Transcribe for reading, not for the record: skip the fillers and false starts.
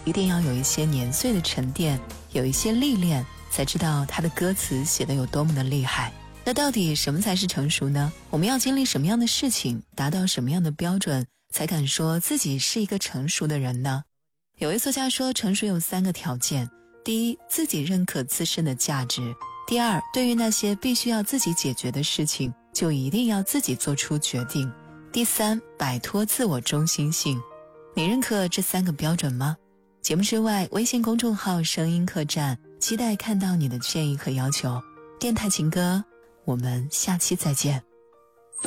一定要有一些年岁的沉淀，有一些历练，才知道它的歌词写得有多么的厉害。那到底什么才是成熟呢？我们要经历什么样的事情，达到什么样的标准，才敢说自己是一个成熟的人呢？有位作家说，成熟有3个条件：第一，自己认可自身的价值；第二，对于那些必须要自己解决的事情，就一定要自己做出决定；第三，摆脱自我中心性。你认可这3个标准吗？节目之外，微信公众号声音客栈，期待看到你的建议和要求。电台情歌，我们下期再见。